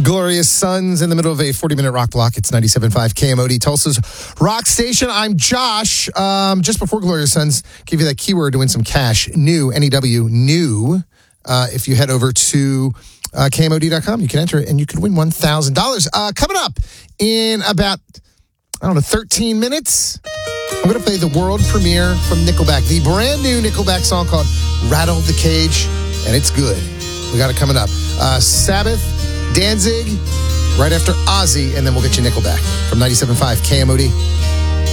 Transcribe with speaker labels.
Speaker 1: Glorious Sons in the middle of a 40-minute rock block. It's 97.5 KMOD, Tulsa's rock station. I'm Josh. Just before Glorious Sons, give you that keyword to win some cash. New, N-E-W, new. If you head over to KMOD.com, you can enter it and you could win $1,000. Coming up in about, 13 minutes, I'm going to play the world premiere from Nickelback, the brand new Nickelback song called Rattle the Cage, and it's good. We got it coming up. Sabbath, Danzig, right after Ozzy, and then we'll get you Nickelback from 97.5 KMOD.